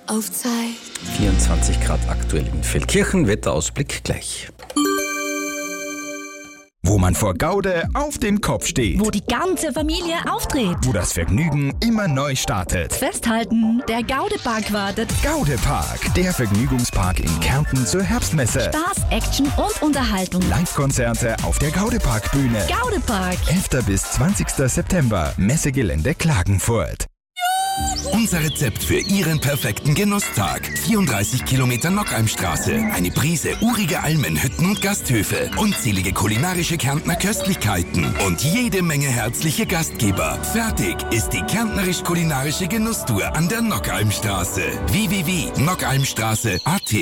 auf Zeit. 24 Grad aktuell in Feldkirchen, Wetterausblick gleich. Wo man vor Gaude auf dem Kopf steht. Wo die ganze Familie auftritt. Wo das Vergnügen immer neu startet. Festhalten, der Gaudepark wartet. Gaudepark, der Vergnügungspark in Kärnten zur Herbstmesse. Spaß, Action und Unterhaltung. Live-Konzerte auf der Gaudepark-Bühne. Gaudepark. 11. bis 20. September, Messegelände Klagenfurt. Unser Rezept für Ihren perfekten Genusstag. 34 Kilometer Nockheimstraße, eine Prise urige Almen, Hütten und Gasthöfe, unzählige kulinarische Kärntner Köstlichkeiten und jede Menge herzliche Gastgeber. Fertig ist die kärntnerisch-kulinarische Genusstour an der Nockheimstraße. www.nockheimstraße.at.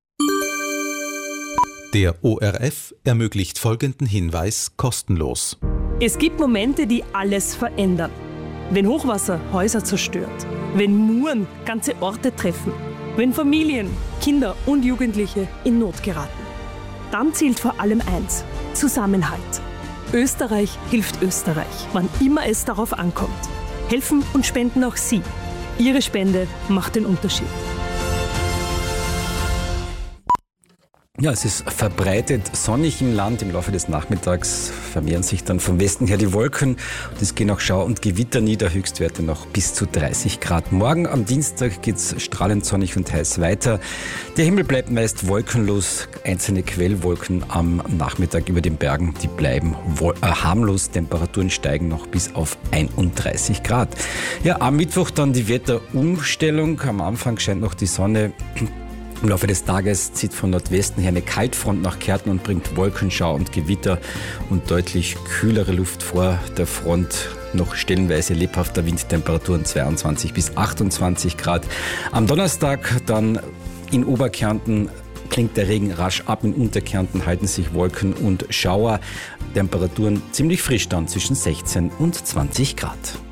Der ORF ermöglicht folgenden Hinweis kostenlos. Es gibt Momente, die alles verändern. Wenn Hochwasser Häuser zerstört, wenn Muren ganze Orte treffen, wenn Familien, Kinder und Jugendliche in Not geraten. Dann zählt vor allem eins: Zusammenhalt. Österreich hilft Österreich, wann immer es darauf ankommt. Helfen und spenden auch Sie. Ihre Spende macht den Unterschied. Ja, es ist verbreitet sonnig im Land. Im Laufe des Nachmittags vermehren sich dann vom Westen her die Wolken. Und es gehen auch Schau- und Gewitter nieder, Höchstwerte noch bis zu 30 Grad. Morgen am Dienstag geht's strahlend sonnig und heiß weiter. Der Himmel bleibt meist wolkenlos. Einzelne Quellwolken am Nachmittag über den Bergen, die bleiben harmlos. Temperaturen steigen noch bis auf 31 Grad. Ja, am Mittwoch dann die Wetterumstellung. Am Anfang scheint noch die Sonne. Im Laufe des Tages zieht von Nordwesten her eine Kaltfront nach Kärnten und bringt Wolkenschau und Gewitter und deutlich kühlere Luft vor der Front. Noch stellenweise lebhafter Wind, Temperaturen 22 bis 28 Grad. Am Donnerstag dann in Oberkärnten klingt der Regen rasch ab. In Unterkärnten halten sich Wolken und Schauer. Temperaturen ziemlich frisch dann zwischen 16 und 20 Grad.